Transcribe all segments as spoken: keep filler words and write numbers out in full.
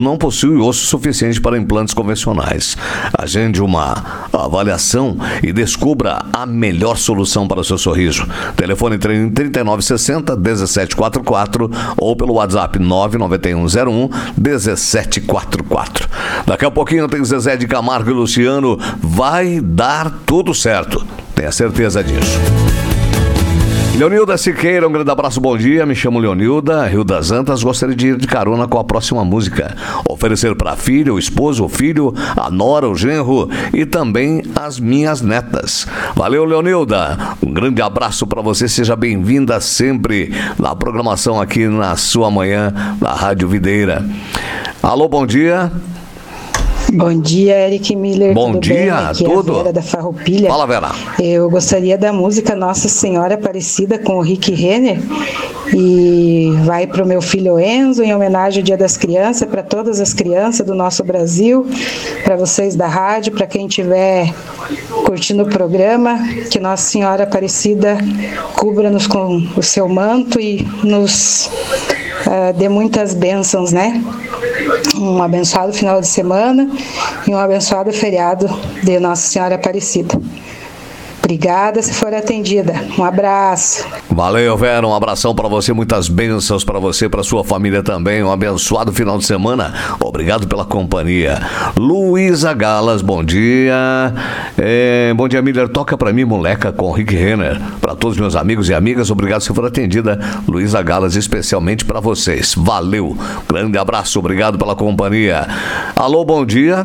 não possui osso suficiente para implantes convencionais. Agende uma avaliação e descubra a melhor solução para o seu sorriso. Telefone trinta e nove sessenta, dezessete quarenta e quatro ou pelo WhatsApp nove nove um zero um, dezessete quarenta e quatro. Daqui a pouquinho tem Zezé de Camargo e Luciano. Vai dar tudo certo. Tenha certeza disso. Leonilda Siqueira, um grande abraço, bom dia. Me chamo Leonilda, Rio das Antas. Gostaria de ir de carona com a próxima música. Oferecer para a filha, o esposo, o filho, a nora, o genro e também as minhas netas. Valeu, Leonilda. Um grande abraço para você. Seja bem-vinda sempre na programação aqui na sua manhã, na Rádio Videira. Alô, bom dia. Bom dia, Eric Miller. Bom tudo dia, bem? Aqui tudo. É a Vera da Farroupilha. Fala, Vera. Eu gostaria da música Nossa Senhora Aparecida com o Rick Renner e vai para o meu filho Enzo, em homenagem ao Dia das Crianças, para todas as crianças do nosso Brasil, para vocês da rádio, para quem estiver curtindo o programa, que Nossa Senhora Aparecida cubra-nos com o seu manto e nos uh, dê muitas bênçãos, né? Um abençoado final de semana e um abençoado feriado de Nossa Senhora Aparecida. Obrigada se for atendida. Um abraço. Valeu, Vera. Um abração para você. Muitas bênçãos para você, para sua família também. Um abençoado final de semana. Obrigado pela companhia. Luísa Galas, bom dia. É, bom dia, Miller. Toca para mim, moleca, com Rick Renner. Para todos meus amigos e amigas, obrigado se for atendida. Luísa Galas, especialmente para vocês. Valeu. Grande abraço. Obrigado pela companhia. Alô, bom dia.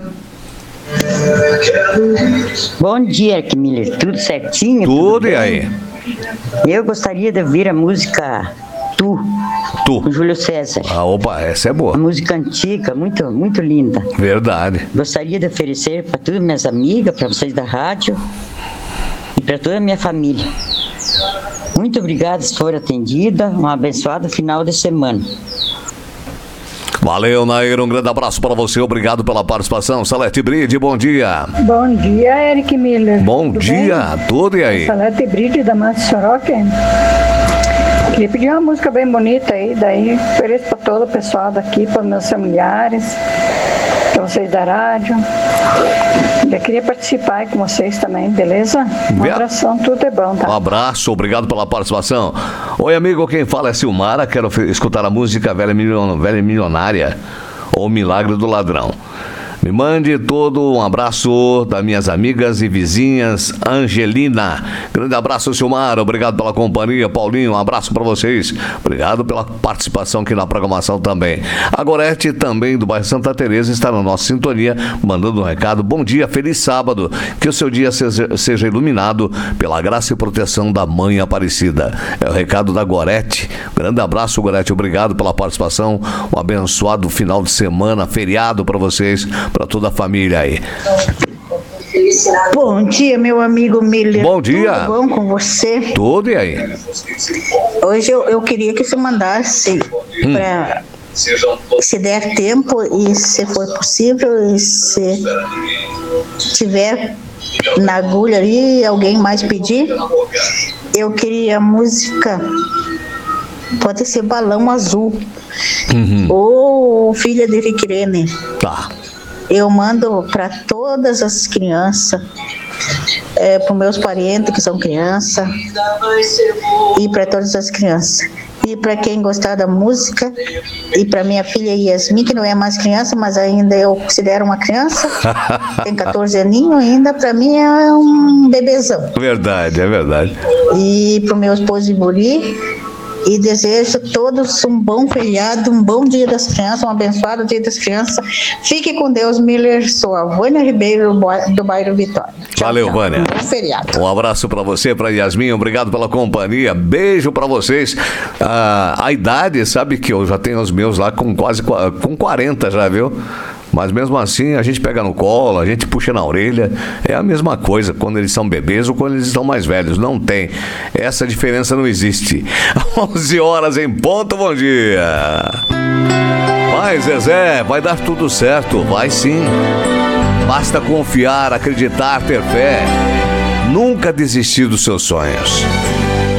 Bom dia, Eric Miller. Tudo certinho? Tudo, tudo e aí? Eu gostaria de ouvir a música Tu, Tu. com Júlio César. Ah, opa, essa é Uma boa. música antiga, muito, muito linda. Verdade. Gostaria de oferecer para todas minhas amigas, para vocês da rádio e para toda a minha família. Muito obrigada se for atendida. Um abençoado final de semana. Valeu, Nair, um grande abraço para você, obrigado pela participação. Salete Bride, bom dia. Bom dia, Eric Miller. Bom Tudo dia, bem? tudo e aí? Salete Bride da Mãe Soroca. Queria pedir uma música bem bonita aí, daí ofereço para todo o pessoal daqui, para meus familiares, para vocês da rádio. Eu queria participar aí com vocês também, beleza? Um Be- abração, tudo é bom, tá? Um abraço, obrigado pela participação. Oi, amigo, quem fala é Silmara, quero fe- escutar a música Velha, Milion- Velha Milionária ou Milagre do Ladrão. Me mande todo um abraço das minhas amigas e vizinhas. Angelina, grande abraço, Silmar, obrigado pela companhia. Paulinho, um abraço para vocês, obrigado pela participação aqui na programação também. A Gorete, também do bairro Santa Teresa, está na nossa sintonia, mandando um recado. Bom dia, feliz sábado, que o seu dia seja, seja iluminado pela graça e proteção da Mãe Aparecida. É o recado da Gorete. Grande abraço, Gorete, obrigado pela participação. Um abençoado final de semana, feriado para vocês, para toda a família aí. Bom dia, meu amigo Miller. Bom dia. Tudo bom com você? Tudo e aí? Hoje eu, eu queria que você mandasse Hum. para, se der tempo e se for possível, e se tiver na agulha ali, alguém mais pedir, eu queria a música, pode ser Balão Azul, Uhum. ou Filha de Rick Renner. Tá. Eu mando para todas as crianças, é, para os meus parentes que são crianças, e para todas as crianças. E para quem gostar da música, e para minha filha Yasmin, que não é mais criança, mas ainda eu considero uma criança, tem catorze aninhos ainda, para mim é um bebezão. Verdade, é verdade. E para o meu esposo Iburi, e desejo a todos um bom feriado, um bom Dia das Crianças, um abençoado Dia das Crianças. Fique com Deus, Miller. Sou a Vânia Ribeiro, do bairro Vitória. Tchau, Valeu, tchau. Vânia. Um bom feriado. Um abraço pra você, pra Yasmin, obrigado pela companhia, beijo pra vocês. Ah, a idade, sabe que eu já tenho os meus lá com quase qua- com quarenta já, viu? Mas mesmo assim, a gente pega no colo, a gente puxa na orelha, é a mesma coisa quando eles são bebês ou quando eles estão mais velhos, não tem. Essa diferença não existe. onze horas em ponto, bom dia. Vai, Zezé, vai dar tudo certo, vai sim. Basta confiar, acreditar, ter fé. Nunca desistir dos seus sonhos.